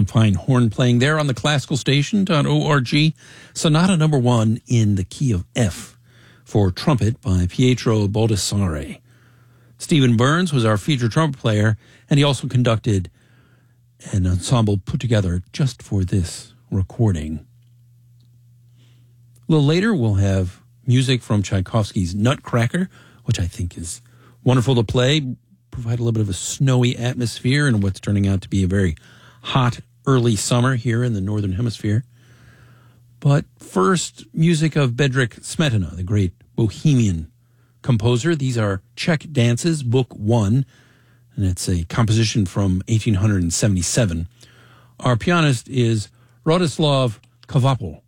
Some fine horn playing there on the classicalstation.org. Sonata number 1 in the key of F for trumpet by Pietro Baldassare. Stephen Burns was our featured trumpet player, and he also conducted an ensemble put together just for this recording. A little later, we'll have music from Tchaikovsky's Nutcracker, which I think is wonderful to play, provide a little bit of a snowy atmosphere in what's turning out to be a very hot early summer here in the Northern Hemisphere. But first, music of Bedřich Smetana, the great Bohemian composer. These are Czech Dances, Book 1, and it's a composition from 1877. Our pianist is Radoslav Kvapil.